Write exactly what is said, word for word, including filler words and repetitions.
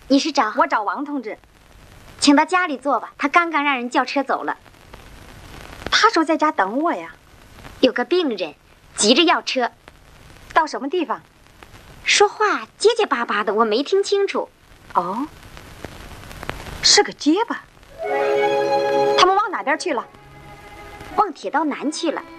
你是找？ 我找王同志， 请到家里坐吧。他刚刚让人叫车走了。 他说在家等我呀。 有个病人，急着要车。 到什么地方？ 说话结结巴巴的，我没听清楚。 哦，是个结巴。他们往哪边去了？ 往铁道南去了。